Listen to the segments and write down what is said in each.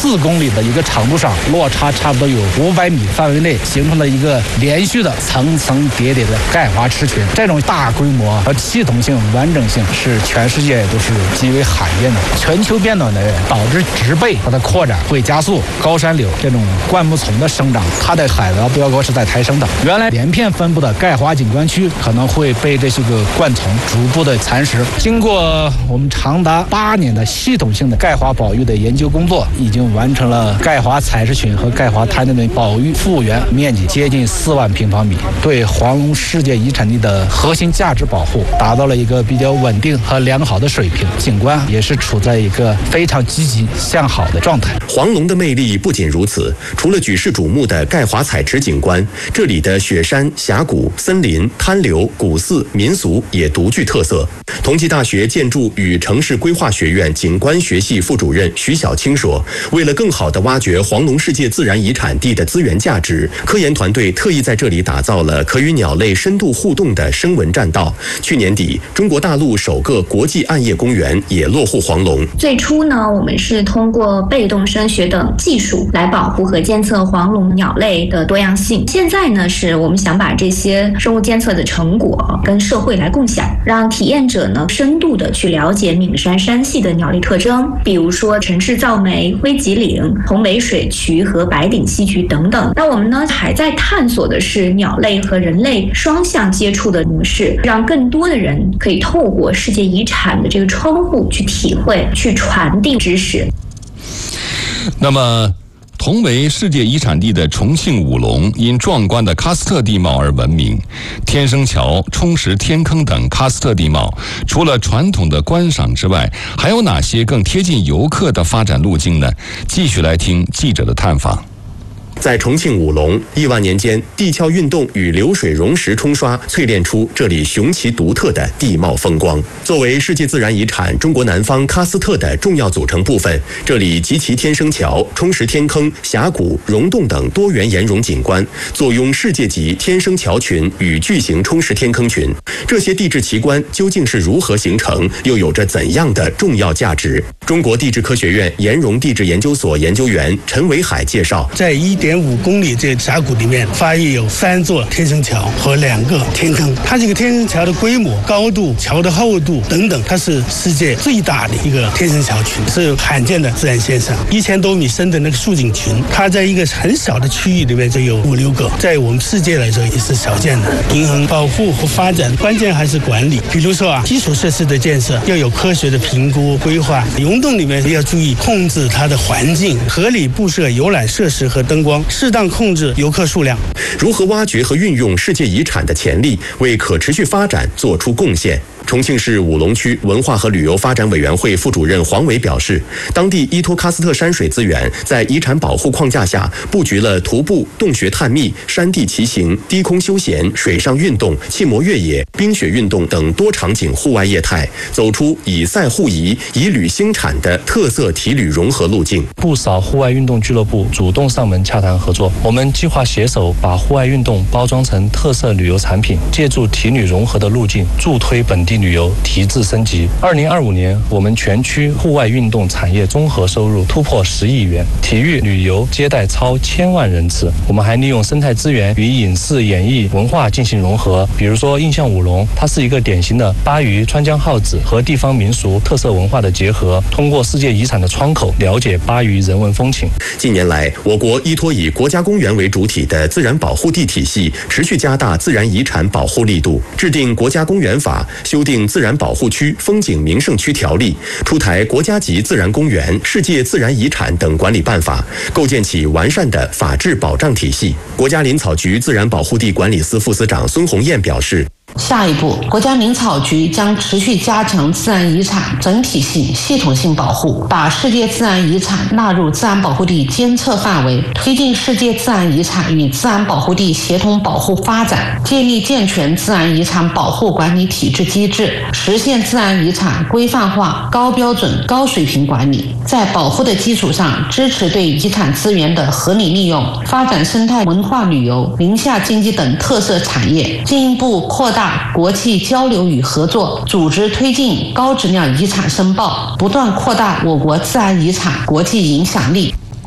4公里的一个长度上，落差差不多有500米范围内，形成了一个连续的层层叠叠的钙华池群。这种大规模和系统性完整性是全世界都是极为罕见的。全球变暖的导致植被它的扩展会加速，高山柳这种灌木丛的生长，它的海拔标高是在抬升的。原来连片分布的钙华景观区可能会被这些个灌丛逐步的蚕食。经过我们长达8年的系统性的钙华保育的研究工作，已经完成了钙华采石群和钙华滩的保育复原面积接近4万平方米，对黄龙世界遗产地的核心价值保护达到了一个比较稳定和良好的水平，景观也是处在一个非常积极向好的状态。 黄龙的魅力不仅如此，除了举世瞩目的钙华采池景观，这里的雪山、峡谷、森林、滩流、古寺、民俗也独具特色。同济大学建筑与城市规划学院景观学系副主任徐小青说，为了更好地挖掘黄龙世界自然遗产地的资源价值，科研团队特意在这里打造了可与鸟类深度互动的声纹栈道。去年底，中国大陆首个国际暗夜公园也落户黄龙。 最初呢，我们是通过被动声学等技术来保护和监测黄龙鸟类的多样性。现在呢，是我们想把这些生物监测的成果跟社会来共享，让体验者呢深度的去了解岷山山系的鸟类特征，比如说城市噪鹛、灰脊岭、红尾水渠和白顶溪渠等等。那我们呢还在探索的是鸟类和人类双向接触的模式，让更多的人可以透过世界遗产的这个窗户去体会、去传递知识。 那么同为世界遗产地的重庆武隆因壮观的喀斯特地貌而闻名，天生桥、冲石天坑等喀斯特地貌除了传统的观赏之外，还有哪些更贴近游客的发展路径呢？继续来听记者的探访。 在重庆武隆，亿万年间，地壳运动与流水溶石冲刷淬炼出这里雄奇独特的地貌风光。作为世界自然遗产中国南方喀斯特的重要组成部分，这里集其天生桥、冲石天坑、峡谷、溶洞等多元岩溶景观，坐拥世界级天生桥群与巨型冲石天坑群。这些地质奇观究竟是如何形成，又有着怎样的重要价值？中国地质科学院岩溶地质研究所研究员陈维海介绍， 在1.5公里这峡谷里面，发现有3座天生桥和2个天坑。它这个天生桥的规模、高度、桥的厚度等等，它是世界最大的一个天生桥群，是罕见的自然现象。1000多米深的那个竖井群，它在一个很小的区域里面就有5、6个，在我们世界来说也是少见的。平衡保护和发展，关键还是管理。比如说基础设施的建设要有科学的评估规划，溶洞里面要注意控制它的环境，合理布设游览设施和灯光，适当控制游客数量。 如何挖掘和运用世界遗产的潜力，为可持续发展做出贡献？重庆市武隆区文化和旅游发展委员会副主任黄伟表示，当地依托喀斯特山水资源，在遗产保护框架下布局了徒步、洞穴探秘、山地骑行、低空休闲、水上运动、气膜越野、冰雪运动等多场景户外业态，走出以赛互移、以旅兴产的特色体旅融合路径。 不少户外运动俱乐部主动上门洽谈合作，我们计划携手把户外运动包装成特色旅游产品，借助体旅融合的路径，助推本地旅游提质升级。2025年，我们全区户外运动产业综合收入突破10亿元，体育旅游接待超1000万人次。我们还利用生态资源与影视、演艺、文化进行融合，比如说印象舞龙，它是一个典型的巴渝川江号子和地方民俗特色文化的结合，通过世界遗产的窗口了解巴渝人文风情。 近年来，我国依托以国家公园为主体的自然保护地体系，持续加大自然遗产保护力度，制定国家公园法，修订自然保护区、风景名胜区条例，出台国家级自然公园、世界自然遗产等管理办法，构建起完善的法治保障体系。国家林草局自然保护地管理司副司长孙红艳表示， 下一步，国家林草局将持续加强自然遗产整体性、系统性保护，把世界自然遗产纳入自然保护地监测范围，推进世界自然遗产与自然保护地协同保护发展，建立健全自然遗产保护管理体制机制，实现自然遗产规范化、高标准、高水平管理。在保护的基础上，支持对遗产资源的合理利用，发展生态文化旅游、林下经济等特色产业，进一步扩大国际交流与合作，组织推进高质量遗产申报，不断扩大我国自然遗产国际影响力。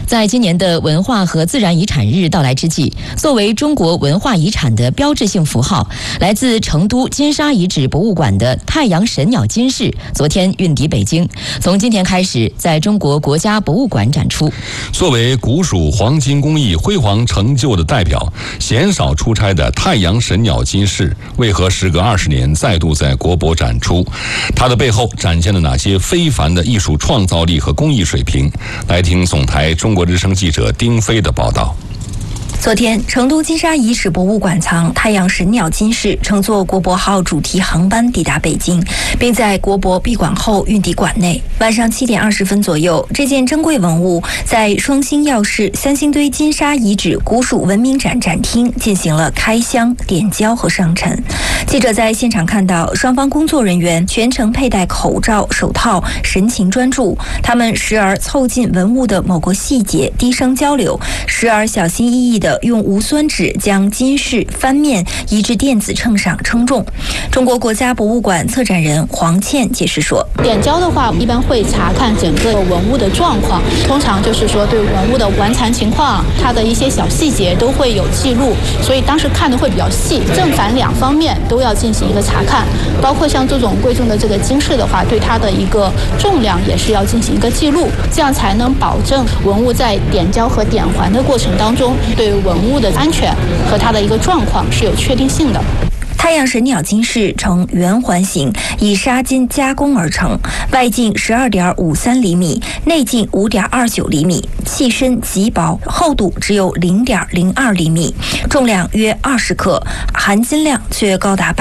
在今年的文化和自然遗产日到来之际，作为中国文化遗产的标志性符号，来自成都金沙遗址博物馆的太阳神鸟金饰，昨天运抵北京，从今天开始在中国国家博物馆展出。 作为古蜀黄金工艺辉煌成就的代表，鲜少出差的太阳神鸟金饰，为何时隔20年再度在国博展出？它的背后展现了哪些非凡的艺术创造力和工艺水平？来听总台中国之声记者丁飞的报道。 昨天，成都金沙遗址博物馆藏太阳神鸟金饰乘坐国博号主题航班抵达北京，并在国博闭馆后运抵馆内。晚上7点20分左右，这件珍贵文物在双星耀市三星堆金沙遗址古蜀文明展展厅进行了开箱、点胶和上陈。记者在现场看到，双方工作人员全程佩戴口罩、手套，神情专注。他们时而凑近文物的某个细节低声交流，时而小心翼翼地用无酸纸将金饰翻面移至电子秤上称重。中国国家博物馆策展人黄倩解释说， 点胶的话一般会查看整个文物的状况，通常就是说对文物的完残情况，它的一些小细节都会有记录，所以当时看的会比较细，正反两方面都要进行一个查看，包括像这种贵重的这个金饰的话，对它的一个重量也是要进行一个记录，这样才能保证文物在点胶和点环的过程当中对文物的安全和它的一个状况是有确定性的。 太阳神鸟金饰呈圆环形，以纱金加工而成，外径12.53厘米，内径5.29厘米，器身极薄，厚度只有0.02厘米，重量约20克，含金量却高达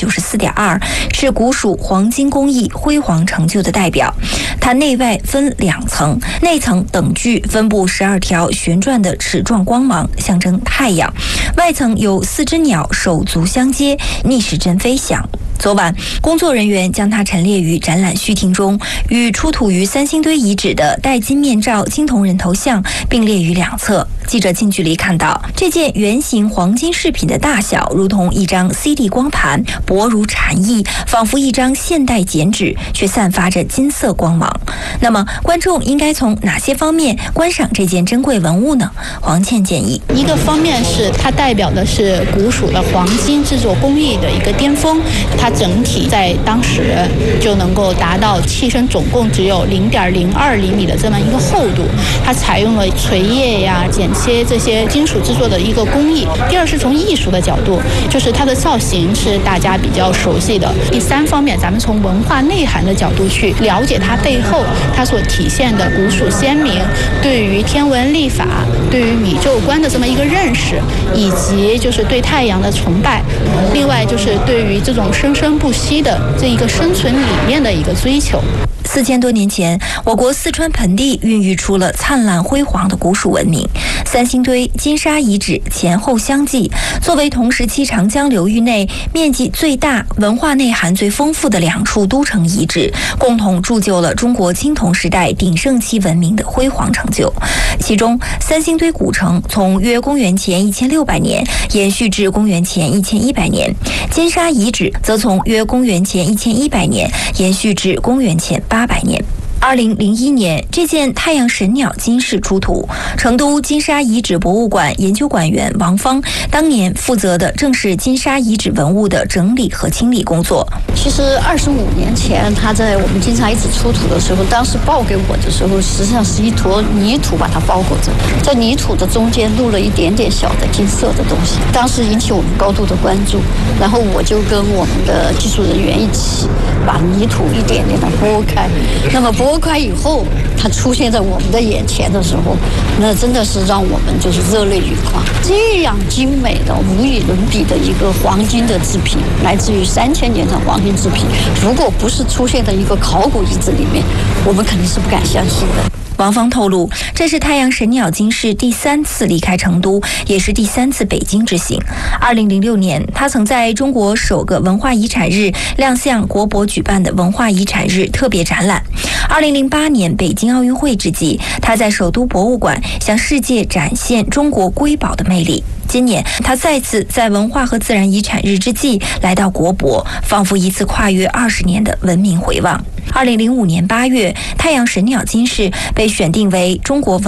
94.2%，是古蜀黄金工艺辉煌成就的代表。它内外分2层，内层等距分布12条旋转的齿状光芒，象征太阳；外层有4只鸟手足相接，逆时针飞翔。昨晚，工作人员将它陈列于展览序厅中，与出土于三星堆遗址的戴金面罩青铜人头像并列于两侧。记者近距离看到，这件圆形黄金饰品的大小如同一张 CD 光盘，薄如蝉翼，仿佛一张现代剪纸，却散发着金色光芒。那么，观众应该从哪些方面观赏这件珍贵文物呢？黄倩建议， 一个方面是它代表的是古蜀的黄金制作工艺的一个巅峰，它整体在当时就能够达到器身总共只有0.02厘米的这么一个厚度，它采用了锤叶呀、剪切这些金属制作的一个工艺。第二是从艺术的角度，就是它的造型是大家比较熟悉的。第三方面，咱们从文化内涵的角度去了解它背后它所体现的古蜀先民对于天文历法、对于宇宙观的这么一个认识，以及就是对太阳的崇拜，另外就是对于这种生生不息的这一个生存理念的一个追求。 4000多年前，我国四川盆地孕育出了灿烂辉煌的古蜀文明。三星堆、金沙遗址前后相继，作为同时期长江流域内面积最大、文化内涵最丰富的2处都城遗址，共同铸就了中国青铜时代鼎盛期文明的辉煌成就。其中，三星堆古城从约公元前1600年延续至公元前1100年，金沙遗址则从约公元前1100年延续至公元前800年。2001年，这件太阳神鸟金饰出土，成都金沙遗址博物馆研究馆员王芳当年负责的正是金沙遗址文物的整理和清理工作。 其实25年前，他在我们金沙遗址出土的时候，当时报给我的时候，实际上是一坨泥土把它包裹着，在泥土的中间露了一点点小的金色的东西，当时引起我们高度的关注。然后我就跟我们的技术人员一起把泥土一点点的拨开，那么拨开以后，它出现在我们的眼前的时候，那真的是让我们就是热泪盈眶。这样精美的、无与伦比的一个黄金的制品，来自于3000年的黄金制品，如果不是出现在一个考古遗址里面，我们肯定是不敢相信的。 王芳透露，这是太阳神鸟金饰第3次离开成都，也是第3次北京之行。2006年，他曾在中国首个文化遗产日亮相国博举办的文化遗产日特别展览。2008年北京奥运会之际，他在首都博物馆向世界展现中国瑰宝的魅力。今年，他再次在文化和自然遗产日之际来到国博，仿佛一次跨越20年的文明回望。2005年8月，太阳神鸟金饰被选定为中国文